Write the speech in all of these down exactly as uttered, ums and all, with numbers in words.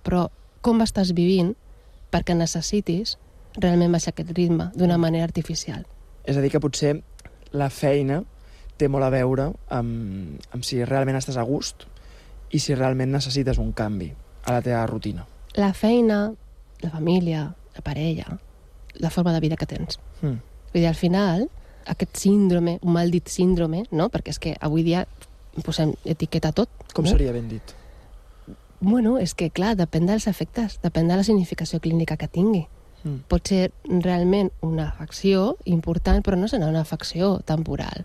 però com estàs vivint perquè necessitis realment baixar aquest ritme d'una manera artificial. És a dir, que potser la feina té molt a veure amb, amb si realment estàs a gust i si realment necessites un canvi a la teva rutina. La feina, la família, la parella, la forma de vida que tens. Mm. Vull dir, al final, aquest síndrome, un mal dit síndrome, no? Perquè és que avui dia posem etiqueta a tot. Com no? seria ben dit? Bueno, és que, clar, depèn dels efectes, depèn de la significació clínica que tingui. Mm. Pot ser realment una afecció important, però no serà una afecció temporal.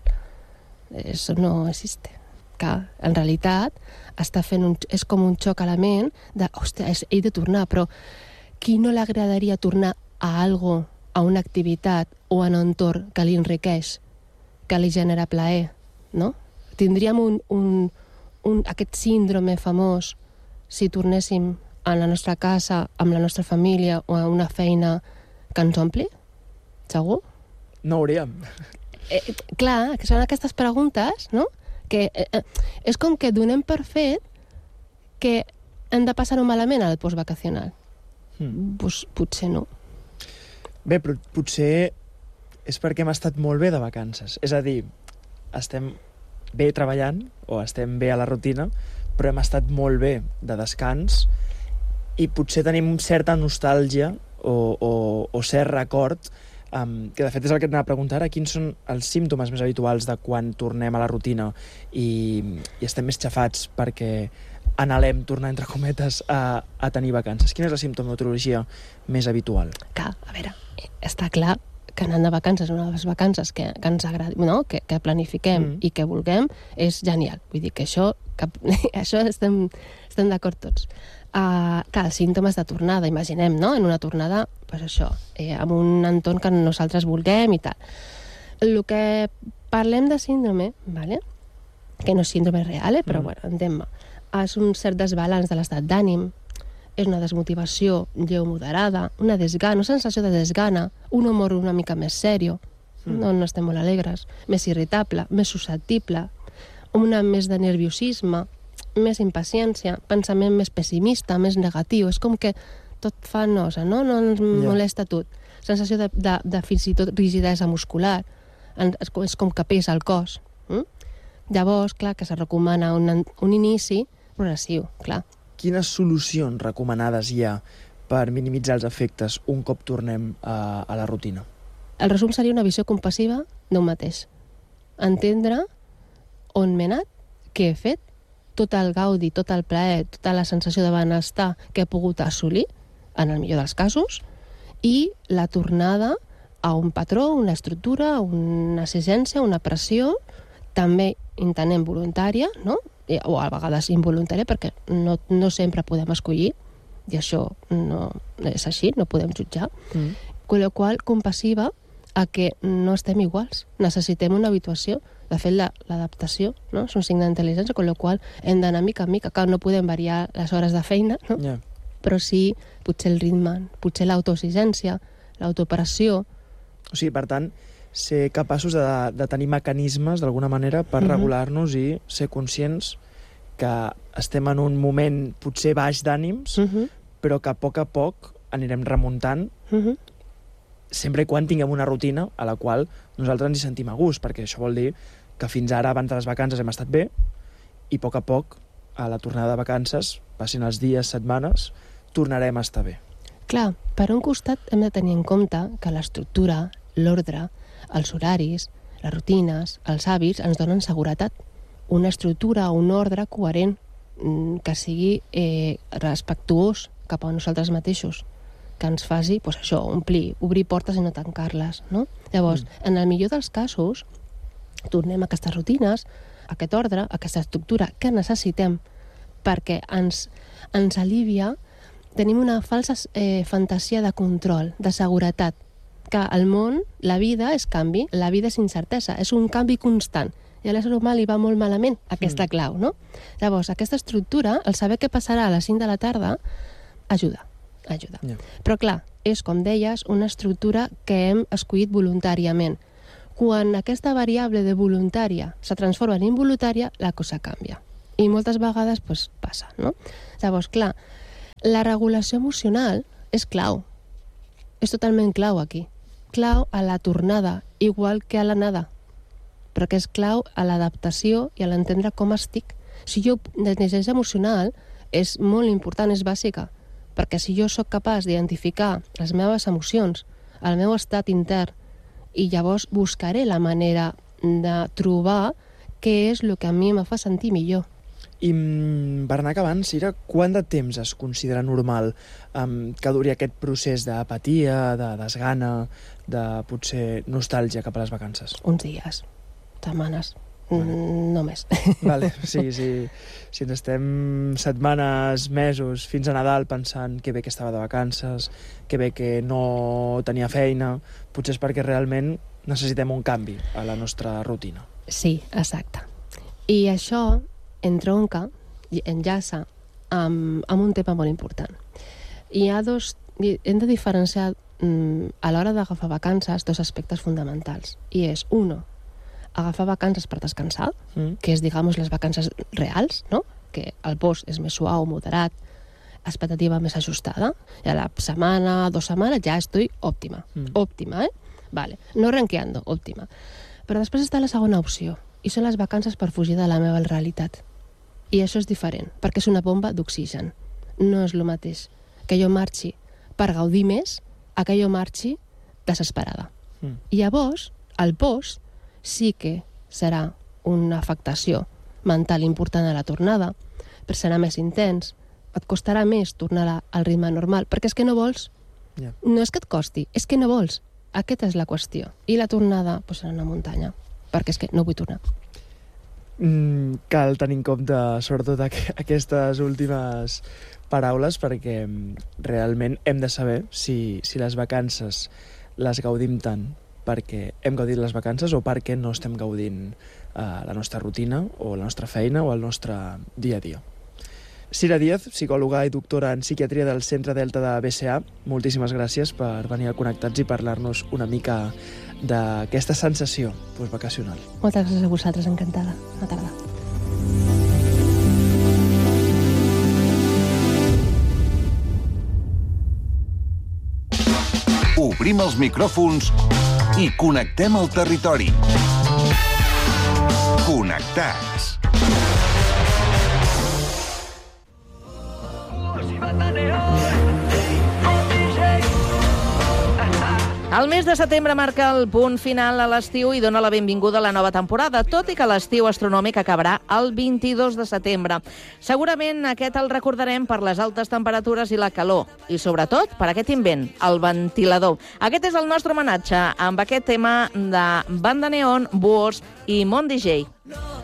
Això no existe. Que, en realitat, està fent un, és com un xoc a la ment de, hòstia, he de tornar, però qui no li agradaria tornar a algo, a una activitat o a un entorn que li enriqueix, que li genera plaer, no? Tindríem un, un, un, aquest síndrome famós si tornéssim a la nostra casa, amb la nostra família o a una feina que ens ompli? Segur? No hauríem. Eh, clar, que són aquestes preguntes, no? Que eh, és com que donem per fet que hem de passar-ho malament al postvacacional. Mm. Pues, potser no. Bé, però potser és perquè hem estat molt bé de vacances. És a dir, estem bé treballant o estem bé a la rutina, però hem estat molt bé de descans i potser tenim certa nostàlgia o, o, o cert record, um, que de fet és el que et anava a preguntar ara, quins són els símptomes més habituals de quan tornem a la rutina i, i estem més xafats perquè anhelem tornar, entre cometes, a, a tenir vacances. Quina és la simptomatologia més habitual? Que, a veure, està clar que anant de vacances, una de les vacances que, que ens agradi, no? que, que planifiquem mm. i que vulguem, és genial. Vull dir que això, que, això estem, estem d'acord tots. Uh, que els símptomes de tornada, imaginem, no? En una tornada, pues això, eh, amb un entorn que nosaltres vulguem i tal. El que parlem de síndrome, vale? Que no és síndrome real, eh? Però mm. bueno, entenc-me, és un cert desbalanç de l'estat d'ànim, és una desmotivació lleu moderada, una desgana, una sensació de desgana, un humor una mica més sèrio, mm. no, no estem molt alegres, més irritable, més susceptible, una més de nerviosisme, més impaciència, pensament més pessimista, més negatiu, és com que tot fa nosa, no? No ens yeah. molesta tot. Sensació de, de, de fins i tot rigidesa muscular, és com que pesa el cos. Mm? Llavors, clar, que se recomana un, un inici progressiu, clar. Quines solucions recomanades hi ha per minimitzar els efectes un cop tornem a, a la rutina? El resum seria una visió compassiva d'un mateix. Entendre on m'he anat, què he fet, tot el gaudi, tot el plaer, tota la sensació de benestar que he pogut assolir, en el millor dels casos, i la tornada a un patró, una estructura, una exigència, una pressió, també entenem voluntària, no? O a vegades involuntària, perquè no, no sempre podem escollir, i això no és així, no podem jutjar. Mm. Con la qual compassiva a que no estem iguals, necessitem una habituació. De fet, l'adaptació, no? És un signe d'intel·ligència, con la qual hem d'anar mica en mica. Clar, no podem variar les hores de feina, no? Yeah. Però sí, potser el ritme, potser l'autoexigència, l'autooperació. O sigui, per tant, ser capaços de, de tenir mecanismes, d'alguna manera, per uh-huh. regular-nos i ser conscients que estem en un moment potser baix d'ànims, uh-huh. però que a poc a poc anirem remuntant, uh-huh. sempre i quan tinguem una rutina a la qual nosaltres ens hi sentim a gust, perquè això vol dir que fins ara, abans de les vacances, hem estat bé, i a poc a poc, a la tornada de vacances, passin els dies, setmanes, tornarem a estar bé. Clar, per un costat hem de tenir en compte que l'estructura, l'ordre, els horaris, les rutines, els hàbits ens donen seguretat. Una estructura, un ordre coherent, que sigui eh, respectuós cap a nosaltres mateixos, que ens faci, pues això, omplir, obrir portes i no tancar-les, no? Llavors, mm. en el millor dels casos, tornem a aquestes rutines, a aquest ordre, a aquesta estructura que necessitem perquè ens, ens alivia. Tenim una falsa eh, fantasia de control, de seguretat, que el món, la vida és canvi, la vida és incertesa, és un canvi constant. I a l'ésser humà li va molt malament aquesta mm. clau, no? Llavors, aquesta estructura, el saber què passarà a les cinc de la tarda, ajuda, ajuda. Yeah. Però clar, és, com deies, una estructura que hem escollit voluntàriament. Quan aquesta variable de voluntària se transforma en involuntària, la cosa canvia. I moltes vegades pues, passa, no? Llavors, clar, La regulació emocional és clau. És totalment clau aquí. Clau a la tornada, igual que a l'anada. Però que és clau a l'adaptació i a l'entendre com estic. Si jo, la intel·ligència emocional és molt important, és bàsica, perquè si jo sóc capaç d'identificar les meves emocions, el meu estat intern, i llavors buscaré la manera de trobar què és el que a mi me fa sentir millor. I per anar acabant, Sira, quant de temps es considera normal um, que duri aquest procés d'apatia, de desgana, de potser nostàlgia cap a les vacances? Uns dies, setmanes, vale. No més. Vale, sí, sí. Si ens estem setmanes, mesos, fins a Nadal pensant que bé que estava de vacances, que bé que no tenia feina, potser és perquè realment necessitem un canvi a la nostra rutina. Sí, exacte. I això entronca i enllaça amb, amb un tema molt important. Hi ha dos... Hem de diferenciar mm, a l'hora d'agafar vacances dos aspectes fonamentals. I és, uno, agafar vacances per descansar, mm. que és, digamos, les vacances reals, no? Que el post és més suau, moderat, expectativa més ajustada, i a la setmana, dos setmanes, ja estoy òptima. Mm. Òptima, eh? Vale. No ranqueando, òptima. Però després està la segona opció, i són les vacances per fugir de la meva realitat. I això és diferent, perquè és una bomba d'oxigen. No és el mateix que jo marxi per gaudir més a que jo marxi desesperada. Mm. I llavors, el post sí que serà una afectació mental important a la tornada, però serà més intens, et costarà més tornar al ritme normal, perquè és que no vols. Yeah. No és que et costi, és que no vols. Aquesta és la qüestió. I la tornada pues, serà una muntanya, perquè és que no vull tornar. Mm, cal tenir en compte, sobretot, aqu aquestes últimes paraules, perquè realment hem de saber si, si les vacances les gaudim tant perquè hem gaudit les vacances o perquè no estem gaudint eh, la nostra rutina o la nostra feina o el nostre dia a dia. Sira Díaz, psicòloga i doctora en psiquiatria del Centre Delta de B C A, moltíssimes gràcies per venir a Connectats i parlar-nos una mica d'aquesta sensació postvacacional. Moltes gràcies a vosaltres, encantada. Bona tarda. Obrim els micròfons i connectem el territori. Connectats. El mes de setembre marca el punt final a l'estiu i dona la benvinguda a la nova temporada, tot i que l'estiu astronòmic acabarà el vint-i-dos de setembre. Segurament aquest el recordarem per les altes temperatures i la calor, i sobretot per aquest invent, el ventilador. Aquest és el nostre homenatge amb aquest tema de Banda Neon, Búhos i Mont D J.